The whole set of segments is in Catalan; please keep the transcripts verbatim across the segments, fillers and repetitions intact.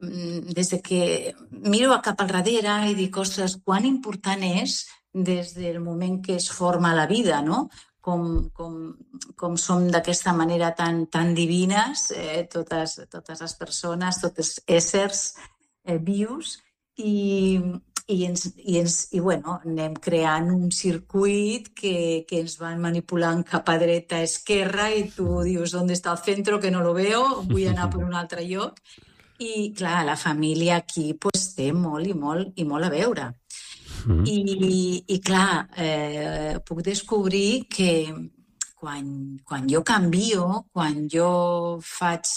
des de que miro cap al darrere i dic, ostres, quan important és des del moment que es forma la vida, no? Com, com, com som d'aquesta manera tan, tan divines, eh, totes, totes les persones, tots els éssers eh, vius, i, i, ens, i, ens, i bueno, anem creant un circuit que, que ens van manipulant cap a dreta, a esquerra, i tu dius, on està el centre, que no lo veo, vull anar per un altre lloc. I, clar, la família aquí pues, té molt i molt i molt a veure. Mm. I, i clar, eh, puc descobrir que quan, quan jo canvio, quan jo faig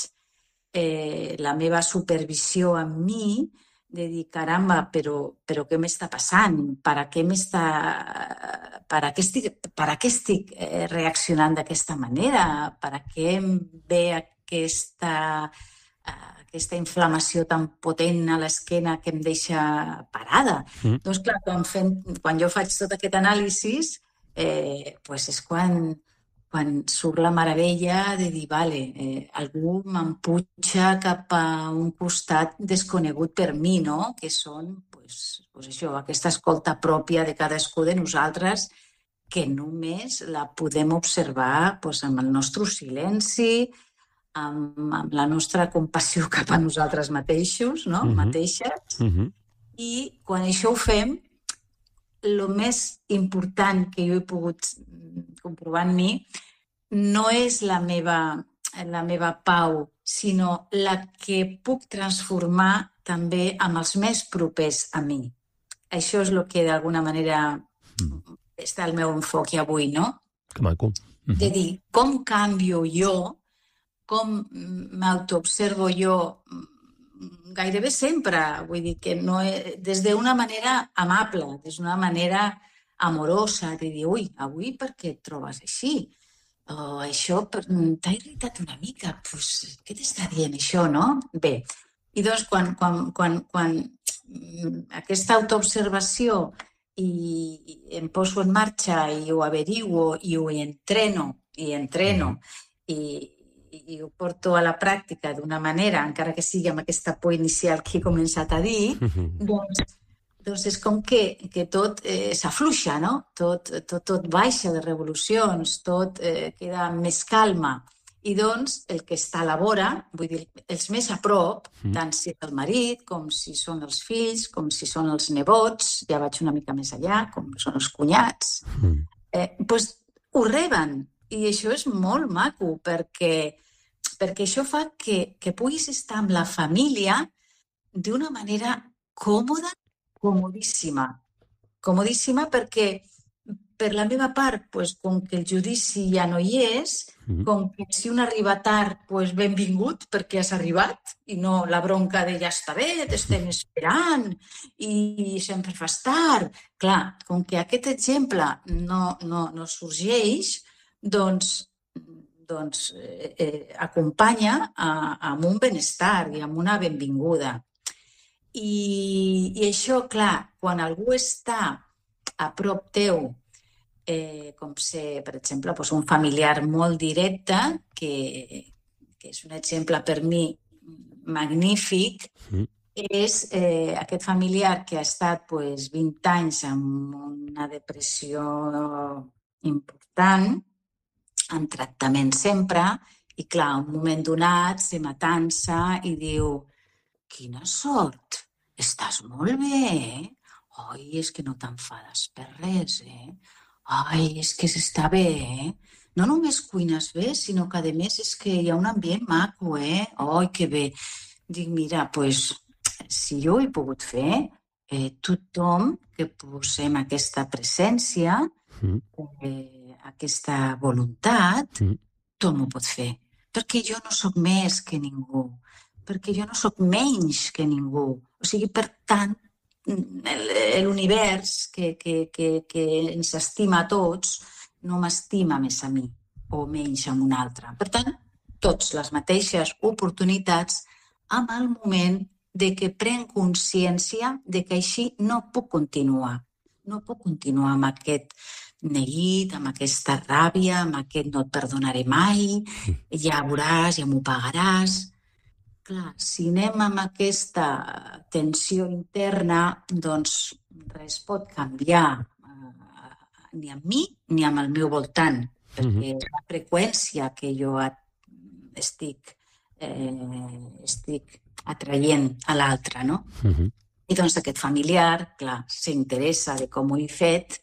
eh, la meva supervisió amb mi, de dir, caramba, però, però què m'està passant? Per a què m'està... Per a què estic, per a què estic eh, reaccionant d'aquesta manera? Per a què em ve aquesta... aquesta inflamació tan potent a l'esquena que em deixa parada. Mm. Doncs clar, quan, fem, quan jo faig tot aquest anàlisi, eh, pues és quan, quan surt la meravella de dir, vale, eh, algú m'empuja cap a un costat desconegut per mi, no? Que són, pues, pues això, aquesta escolta pròpia de cadascú de nosaltres, que només la podem observar pues, amb el nostre silenci, Amb, amb la nostra compassió cap a nosaltres mateixos, no? Uh-huh. Mateixes. Uh-huh. I quan això ho fem, el més important que jo he pogut comprovar en mi no és la meva, la meva pau, sinó la que puc transformar també amb els més propers a mi. Això és el que d'alguna manera uh-huh. està el meu enfoc avui, no? Que maco. Uh-huh. De dir, com canvio jo, com m'autoobservo jo gairebé sempre, vull dir que no és, des d'una manera amable, des d'una manera amorosa, de dir, ui, avui per què et trobes així? O això t'ha irritat una mica, pues, què t'està dient això, no? Bé, i doncs quan, quan, quan, quan aquesta autoobservació i em poso en marxa i ho averiguo i ho entreno i entreno i i ho porto a la pràctica d'una manera, encara que sigui amb aquesta por inicial que he començat a dir, doncs, doncs és com que, que tot eh, s'afluixa, no? Tot, tot, tot baixa de revolucions, tot eh, queda amb més calma. I doncs el que està a la vora, vull dir, els més a prop, tant si és el marit, com si són els fills, com si són els nebots, ja vaig una mica més allà, com són els cunyats, eh, doncs ho reben. I això és molt maco, perquè, perquè això fa que, que puguis estar amb la família d'una manera còmoda, comodíssima. Comodíssima perquè, per la meva part, pues, com que el judici ja no hi és, mm. com que si un arriba tard, pues, benvingut, perquè has arribat, i no la bronca de ja està bé, t'estem esperant, i sempre fas tard. Clar, com que aquest exemple no, no, no sorgeix, doncs, doncs eh, eh, acompanya a, a un benestar i a una benvinguda. I, I això, clar, quan algú està a prop teu, eh, com ser, per exemple, doncs un familiar molt directe, que, que és un exemple per mi magnífic, mm. és eh, aquest familiar que ha estat doncs, vint anys amb una depressió important, en tractament sempre, i clar, un moment donat se m'atansa i diu, quina sort, estàs molt bé, eh? Ai, és que no t'enfades per res, eh? Ai, és que s'està bé, eh? No només cuines bé, sinó que a més és que hi ha un ambient maco, eh? Ai, que bé. Dic, mira, doncs, si jo ho he pogut fer, eh, tothom que posem aquesta presència, mm. eh, aquesta voluntat, mm. tothom ho pot fer. Perquè jo no sóc més que ningú. Perquè jo no sóc menys que ningú. O sigui, per tant, l'univers que, que, que, que ens estima a tots no m'estima més a mi o menys a un altre. Per tant, tots les mateixes oportunitats amb el moment de que prenc consciència de que així no puc continuar. No puc continuar amb aquest neguit, amb aquesta ràbia, amb aquest no et perdonaré mai, ja veuràs, ja m'ho pagaràs. clar, si anem amb aquesta tensió interna, doncs res pot canviar, eh, ni amb mi ni amb el meu voltant, perquè és la freqüència que jo estic, eh, estic atraient a l'altre, no? Uh-huh. I doncs aquest familiar, clar, s'interessa de com ho he fet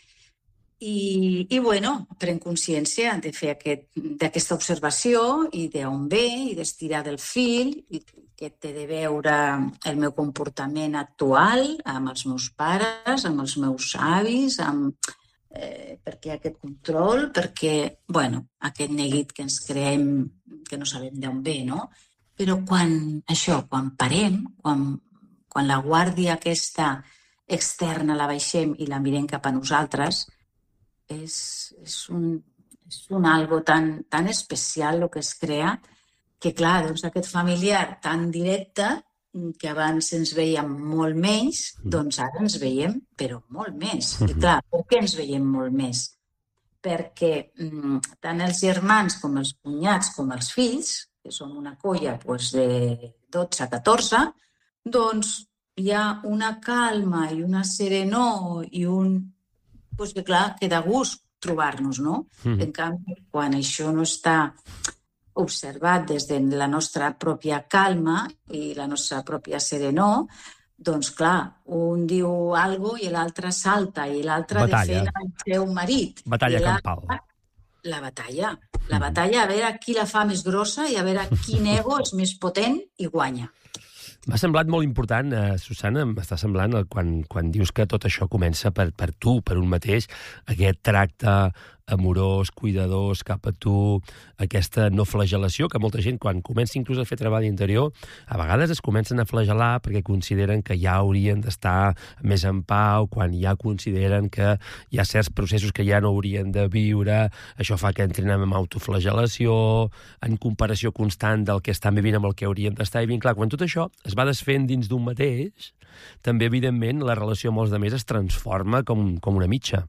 i, i bueno, prenc consciència de fer aquest, d'aquesta observació i d'on ve i d'estirar del fil i que té de veure el meu comportament actual amb els meus pares, amb els meus avis, amb, eh, perquè aquest control, perquè, bueno, aquest neguit que ens creem, que no sabem d'on ve, no? Però quan això, quan parem, quan quan la guàrdia aquesta externa la baixem i la mirem cap a nosaltres, és, és, un, és un algo tan, tan especial el que es crea, que clar, doncs aquest familiar tan directe, que abans ens veiem molt menys, doncs ara ens veiem, però molt més. I clar, per què ens veiem molt més? Perquè mm, tant els germans com els cunyats com els fills, que som una colla doncs, de dotze a catorze, doncs hi ha una calma i una serenor i un... Doncs que clar, que da gust trobar-nos, no? Mm. En canvi, quan això no està observat des de la nostra pròpia calma i la nostra pròpia serenor, doncs clar, un diu algo i l'altre salta i l'altre defèn el seu marit. Batalla campal. La batalla. La batalla a veure qui la fa més grossa i a veure quin ego és més potent i guanya. M'ha semblat molt important, eh, Susana, m'està semblant quan, quan dius que tot això comença per, per tu, per un mateix, aquest tracte amorós, cuidadors cap a tu, aquesta no flagel·lació, que molta gent, quan comença inclús a fer treball interior, a vegades es comencen a flagelar perquè consideren que ja haurien d'estar més en pau, quan ja consideren que hi ha certs processos que ja no haurien de viure, això fa que entrin en autoflagel·lació, en comparació constant del que estan vivint amb el que haurien d'estar vivint. Clar, quan tot això es va desfent dins d'un mateix, també, evidentment, la relació amb els altres es transforma com, com una mitja.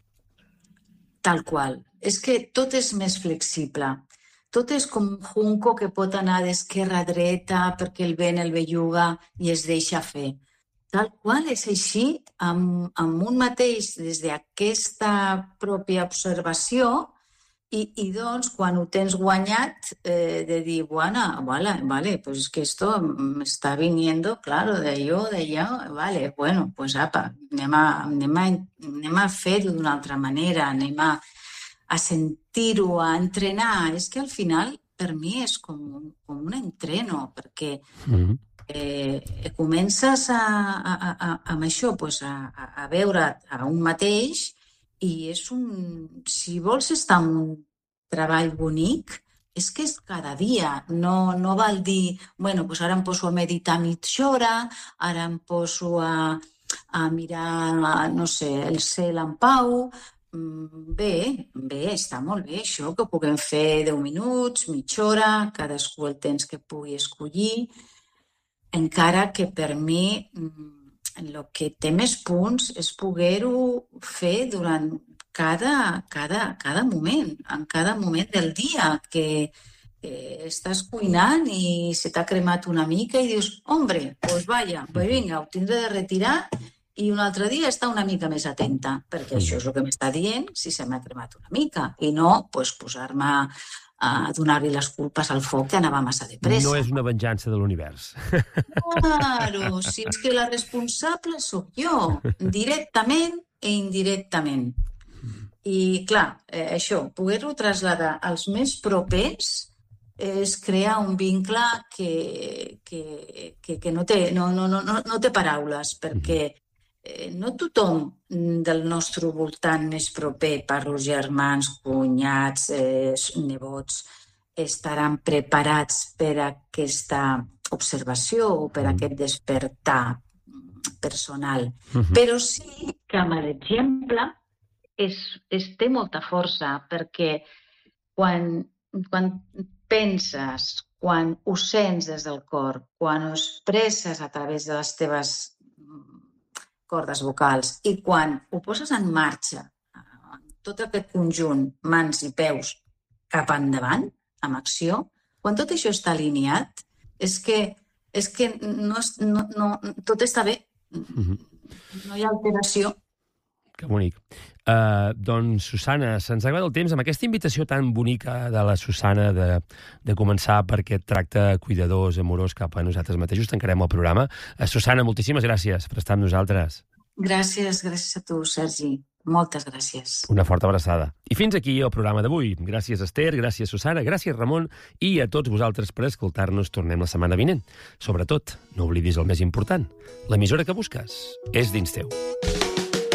Tal qual. És que tot és més flexible. Tot és com un junco que pot anar d'esquerra a dreta perquè el vent el belluga i es deixa fer. Tal qual és així, amb, amb un mateix, des d'aquesta pròpia observació, i, i doncs, quan ho tens guanyat, eh, de dir, bueno, vale, vale, pues es que esto me está viniendo, claro, de allò, d'allò, vale, bueno, pues apa, anem a, anem a, anem a fer-ho d'una altra manera, anem a, a sentir-ho, a entrenar. És que al final, per mi, és com, com un entreno, perquè eh, comences a, a, a, amb això, pues a, a veure a un mateix. I és un... Si vols estar en un treball bonic, és que és cada dia. No, no val dir, bueno, pues ara em poso a meditar mitja hora, ara em poso a, a mirar, no sé, el cel en pau. Bé, bé, està molt bé això, que puguem fer deu minuts, mitja hora, cadascú el temps que pugui escollir, encara que per mi... el que té més punts és poder-ho fer durant cada, cada, cada moment, en cada moment del dia, que eh, estàs cuinant i se t'ha cremat una mica i dius, hombre, pues vaya, pues vinga, ho tindré de retirar i un altre dia estar una mica més atenta, perquè això és el que m'està dient si se m'ha cremat una mica, i no pues, posar-me a donar-li les culpes al foc que anava massa de pressa. No és una venjança de l'univers. Claro, si és que la responsable sóc jo, directament i indirectament. I clar, eh, això, poder-ho traslladar als més propers és crear un vincle que, que, que, que no, té, no, no, no, no té paraules, perquè Eh, no tothom del nostre voltant més proper, parlo germans, cunyats, eh, nebots, estaran preparats per a aquesta observació o per a aquest despertar personal. Uh-huh. Però sí que, per exemple, és, és, té molta força, perquè quan, quan penses, quan ho sents des del cor, quan ho expresses a través de les teves cordes vocals, i quan ho poses en marxa, tot aquest conjunt, mans i peus, cap endavant, amb acció, quan tot això està alineat, és que és que no, no, no, tot està bé. Mm-hmm. No hi ha alteració. Que bonic. Uh, doncs, Susana, se'ns ha acabat el temps amb aquesta invitació tan bonica de la Susana de, de començar per aquest tracte cuidadós, amorós cap a nosaltres mateixos. Tancarem el programa. Uh, Susana, moltíssimes gràcies per estar amb nosaltres. Gràcies, gràcies a tu, Sergi. Moltes gràcies. Una forta abraçada. I fins aquí el programa d'avui. Gràcies, Esther, gràcies, Susana, gràcies, Ramon, i a tots vosaltres per escoltar-nos. Tornem la setmana vinent. Sobretot, no oblidis el més important. L'emissora que busques és dins teu.